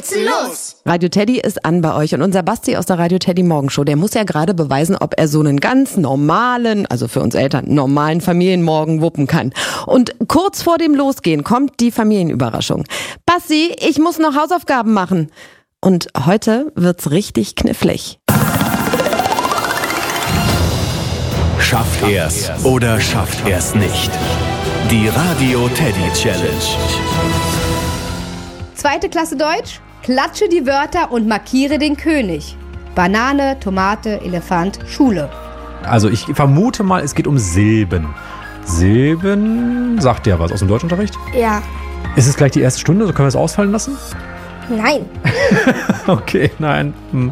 Rätsel los! Radio Teddy ist an bei euch und unser Basti aus der Radio Teddy Morgenshow, der muss ja gerade beweisen, ob er so einen ganz normalen, also für uns Eltern, normalen Familienmorgen wuppen kann. Und kurz vor dem Losgehen kommt die Familienüberraschung. Basti, ich muss noch Hausaufgaben machen. Und heute wird's richtig knifflig. Schafft er's oder schafft er's nicht? Die Radio Teddy Challenge. 2. Klasse Deutsch, klatsche die Wörter und markiere den König. Banane, Tomate, Elefant, Schule. Also ich vermute mal, es geht um Silben. Silben, sagt dir was aus dem Deutschunterricht? Ja. Ist es gleich die erste Stunde, so können wir es ausfallen lassen? Nein. Okay, nein.